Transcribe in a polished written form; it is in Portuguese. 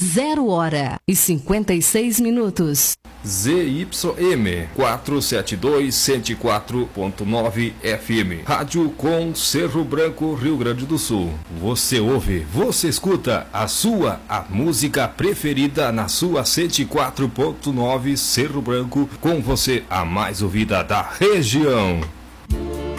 0h56. ZYM 472 104.9 FM. Rádio com Cerro Branco, Rio Grande do Sul. Você ouve, você escuta a música preferida na sua 104.9 Cerro Branco, com você a mais ouvida da região.